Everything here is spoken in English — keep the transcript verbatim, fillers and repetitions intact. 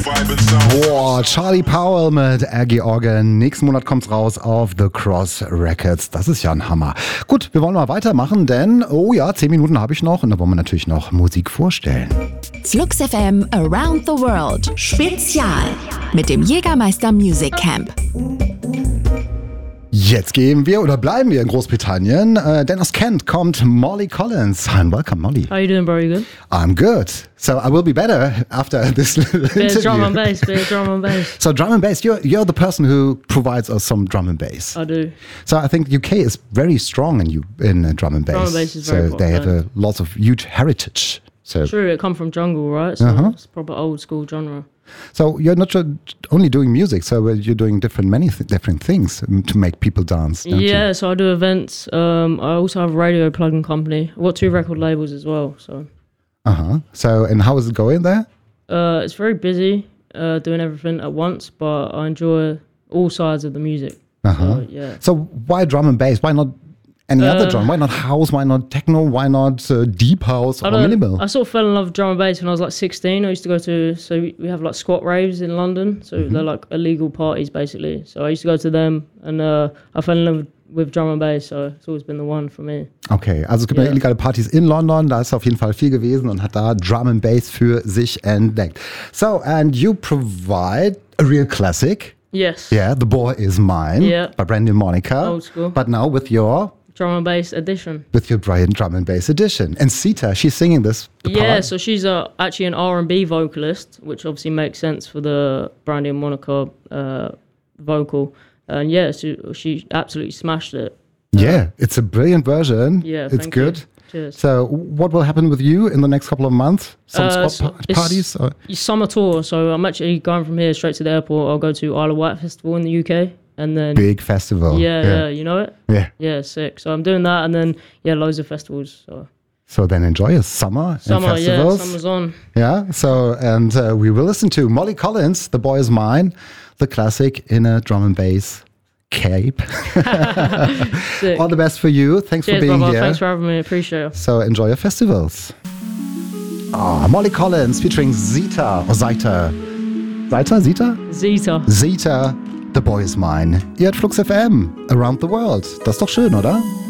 Boah, Charlie Powell mit Aggie Organ. Nächsten Monat kommt's raus auf The Cross Records. Das ist ja ein Hammer. Gut, wir wollen mal weitermachen, denn, oh ja, zehn Minuten habe ich noch und da wollen wir natürlich noch Musik vorstellen. Flux F M Around the World Spezial mit dem Jägermeister Music Camp. Jetzt gehen wir oder bleiben wir in Großbritannien, äh, denn aus Kent kommt Molly Collins. Hi and welcome, Molly. How are you doing, bro? You good? I'm good. So I will be better after this little Bit interview. of drum and bass, bit of drum and bass. So drum and bass, you're, you're the person who provides us some drum and bass. I do. So I think U K is very strong in you in uh, drum and bass. Drum and bass is so very they have popular. a lots of huge heritage. So True, it come from jungle, right? So Uh-huh. it's proper old school genre. so you're not ju- only doing music, so uh, you're doing different many th- different things um, to make people dance. Don't Yeah, you? so I do events. Um, I also have a radio plugin company. I've got two record labels as well. So Uh huh. So and how is it going there? uh, it's very busy, uh, doing everything at once, but I enjoy all sides of the music. Uh huh. So, yeah. So why drum and bass? Why not any other Uh, drum? Why not house? Why not techno? Why not uh, deep house I, or don't- minimal? I sort of fell in love with drum and bass when I was like sixteen. I used to go to, so we we have like squat raves in London. So they're like illegal parties basically. So I used to go to them and uh, I fell in love with, with drum and bass. So it's always been the one for me. Okay, also es gibt ja Ja. illegale Partys in London, da ist er auf jeden Fall viel gewesen und hat da Drum and Bass für sich entdeckt. So, and you provide a real classic. Yes. Yeah, The Boy Is Mine Yeah. by Brandy Monica. Old school. But now with your Drum and bass edition. with your Brian Drum and Bass edition. And Sita, she's singing this. the Yeah, part. so she's uh, actually an R and B vocalist, which obviously makes sense for the Brandy and Monica uh, vocal. And yeah, she, she absolutely smashed it. Yeah, it's a brilliant version. Yeah, it's thank good. you. Cheers. So, what will happen with you in the next couple of months? Some Uh, squad so pa- it's- parties? Or? Summer tour, so I'm actually going from here straight to the airport. I'll go to Isle of Wight Festival in the U K, and then Big festival. yeah, yeah, you know it. Yeah. Yeah, sick. So I'm doing that, and then yeah, loads of festivals. So So then enjoy your summer, summer, and yeah, festivals. summer's on. Yeah, so, and uh, we will listen to Molly Collins, The Boy Is Mine, the classic in a drum and bass cape. Sick. All the best for you. Thanks Cheers, for being brother. here. Thanks for having me. Appreciate it. So enjoy your festivals. Ah, Molly Collins featuring Zita. Or Zita. Zita? Zita? Zeta. Zita, The Boy Is Mine. Ihr hört Flux F M, Around the World. Das ist doch schön, oder?